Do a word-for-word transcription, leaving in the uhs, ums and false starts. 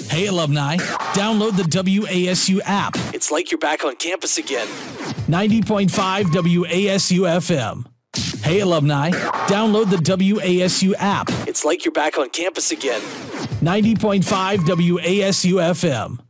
Hey, alumni, download the W A S U app. It's like you're back on campus again. ninety point five W A S U F M. Hey, alumni, download the W A S U app. It's like you're back on campus again. ninety point five W A S U F M.